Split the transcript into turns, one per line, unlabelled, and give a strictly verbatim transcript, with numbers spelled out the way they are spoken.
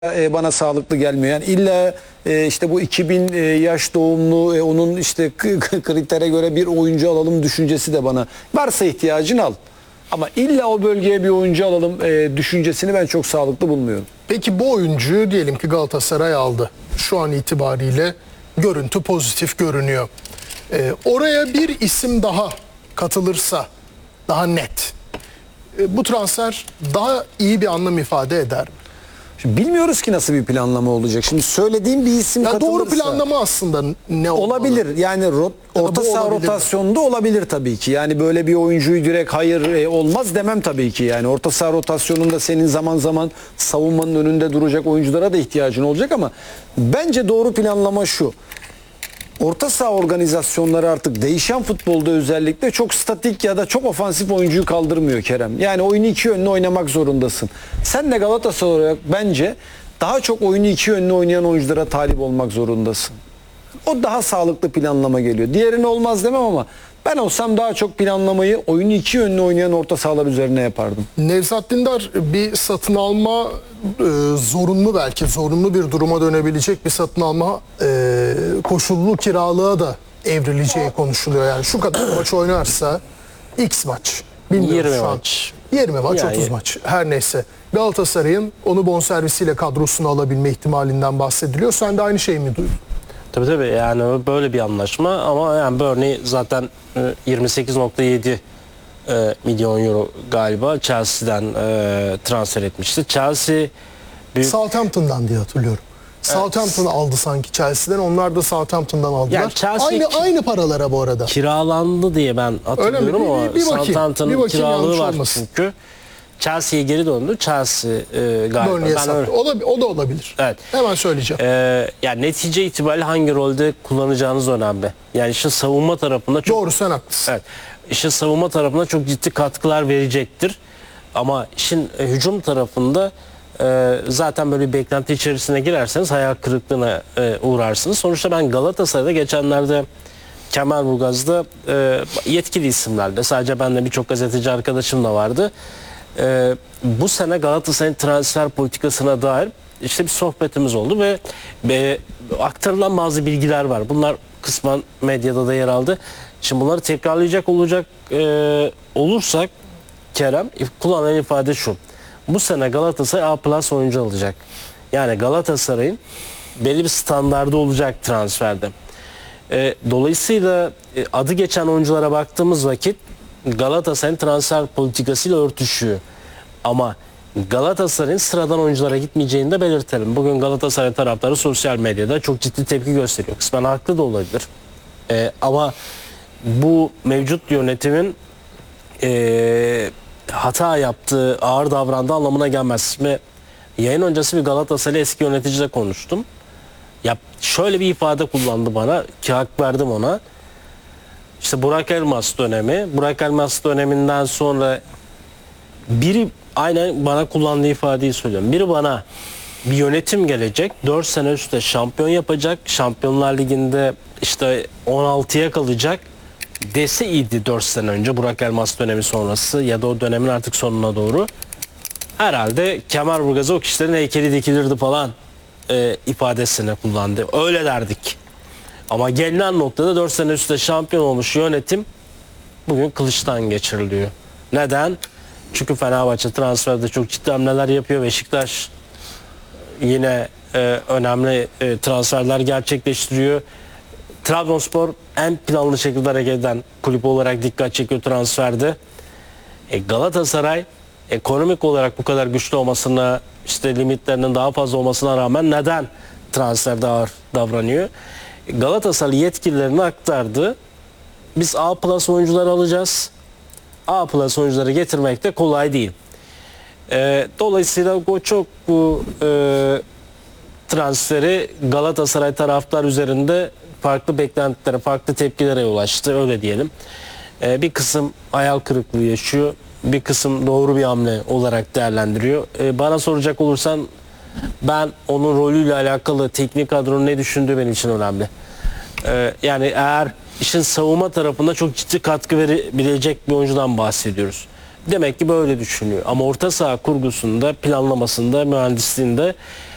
e, bana sağlıklı gelmiyor. Yani illa e, işte bu iki bin e, yaş doğumlu e, onun işte kritere göre bir oyuncu alalım düşüncesi de bana. Varsa ihtiyacın al. Ama illa o bölgeye bir oyuncu alalım e, düşüncesini ben çok sağlıklı bulmuyorum.
Peki bu oyuncuyu diyelim ki Galatasaray aldı. Şu an itibariyle görüntü pozitif görünüyor. Ee, oraya bir isim daha katılırsa daha net. Ee, bu transfer daha iyi bir anlam ifade eder mi?
Şimdi bilmiyoruz ki nasıl bir planlama olacak. Şimdi söylediğim bir isim
Ya
katılırsa.
doğru planlama aslında ne olmalı?
Olabilir. Yani rot, orta saha
olabilir.
rotasyonunda olabilir tabii ki. Yani böyle bir oyuncuyu direkt hayır e, olmaz demem tabii ki. Yani orta saha rotasyonunda senin zaman zaman savunmanın önünde duracak oyunculara da ihtiyacın olacak ama bence doğru planlama şu. Orta saha organizasyonları artık değişen futbolda özellikle çok statik ya da çok ofansif oyuncuyu kaldırmıyor Kerem. Yani oyunu iki yönlü oynamak zorundasın. Sen de Galatasaray olarak bence daha çok oyunu iki yönlü oynayan oyunculara talip olmak zorundasın. O daha sağlıklı planlama geliyor. Diğerini olmaz demem ama ben olsam daha çok planlamayı oyunu iki yönlü oynayan orta sahalar üzerine yapardım.
Nevzat Dindar bir satın alma e, zorunlu belki zorunlu bir duruma dönebilecek bir satın alma e, koşullu kiralığa da evrileceği konuşuluyor. Yani şu kadar maç oynarsa X maç. Bilmiyoruz
yirmi
şu an.
maç.
yirmi maç,
Yani-
otuz maç. Her neyse. Galatasaray'ın onu bonservisiyle kadrosuna alabilme ihtimalinden bahsediliyor. Sen de aynı şeyi mi duydun?
Tabii tabii yani böyle bir anlaşma ama yani Burnley zaten e, yirmi sekiz nokta yedi e, milyon euro galiba Chelsea'den e, transfer etmişti. Chelsea büyük,
Southampton'dan diye hatırlıyorum. Southampton aldı sanki Chelsea'den. Onlar da Southampton'dan aldılar.
Yani Chelsea
aynı
ki-
aynı paralara bu arada.
kiralandı diye ben hatırlıyorum
Öyle mi? Bir-
ama
bir- bir bakayım.
Southampton'ın
Bir bakayım,
kiralığı
yanlış
var
olmasın.
çünkü. Chelsea'ye geri döndü. Chelsea e, galiba.
Burnley'e
Ben
sattı.
öyle-
O da, o da olabilir.
Evet.
Hemen söyleyeceğim.
Ee, yani netice itibariyle hangi rolde kullanacağınız önemli. Yani işin savunma tarafında çok
Doğru, sen haklısın.
evet, işin savunma tarafında çok ciddi katkılar verecektir. Ama işin e, hücum tarafında e, zaten böyle bir beklenti içerisine girerseniz hayal kırıklığına e, uğrarsınız. Sonuçta ben Galatasaray'da geçenlerde Kemerburgaz'da e, yetkili isimlerde sadece ben de birçok gazeteci arkadaşım da vardı. E, bu sene Galatasaray'ın transfer politikasına dair işte bir sohbetimiz oldu ve, ve aktarılan bazı bilgiler var. Bunlar kısmen medyada da yer aldı. Şimdi bunları tekrarlayacak olacak e, olursak Kerem kullanılan ifade şu. Bu sene Galatasaray A plus oyuncu alacak. Yani Galatasaray'ın belli bir standardı olacak transferde. E, dolayısıyla e, adı geçen oyunculara baktığımız vakit Galatasaray'ın transfer politikasıyla örtüşüyor. Ama Galatasaray'ın sıradan oyunculara gitmeyeceğini de belirtelim. Bugün Galatasaray taraftarı sosyal medyada çok ciddi tepki gösteriyor. Kısmen haklı da olabilir. E, ama bu mevcut yönetimin e, hata yaptığı, ağır davrandığı anlamına gelmez. Ve yayın öncesi bir Galatasaray eski yöneticiyle konuştum. Ya şöyle bir ifade kullandı bana ki hak verdim ona. İşte Burak Elmas dönemi. Burak Elmas döneminden sonra biri aynen bana kullandığı ifadeyi söylüyorum. Biri bana bir yönetim gelecek. dört sene üstte şampiyon yapacak. Şampiyonlar Ligi'nde işte on altıya kalacak dese iyiydi dört sene önce Burak Elmas dönemi sonrası ya da o dönemin artık sonuna doğru. Herhalde Kemerburgaz'a o kişilerin heykeli dikilirdi falan e, ifadesini kullandı. Öyle derdik. Ama gelinen noktada dört sene üstte şampiyon olmuş yönetim bugün kılıçtan geçiriliyor. Neden? Çünkü Fenerbahçe transferde çok ciddi hamleler yapıyor. Beşiktaş yine e, önemli e, transferler gerçekleştiriyor. Trabzonspor en planlı şekilde hareket eden kulüp olarak dikkat çekiyor transferde. E, Galatasaray ekonomik olarak bu kadar güçlü olmasına, işte limitlerinin daha fazla olmasına rağmen neden transferde ağır davranıyor? E, Galatasaray yetkililerine aktardı. Biz A plus oyuncular alacağız. A plus oyuncuları getirmek de kolay değil. E, dolayısıyla o çok bu e, transferi Galatasaray taraftar üzerinde farklı beklentilere, farklı tepkilere ulaştı. Öyle diyelim. E, bir kısım hayal kırıklığı yaşıyor. Bir kısım doğru bir hamle olarak değerlendiriyor. E, bana soracak olursan ben onun rolüyle alakalı teknik kadronun ne düşündüğü benim için önemli. E, yani eğer işin savunma tarafında çok ciddi katkı verebilecek bir oyuncudan bahsediyoruz. Demek ki böyle düşünüyor. Ama orta saha kurgusunda, planlamasında, mühendisliğinde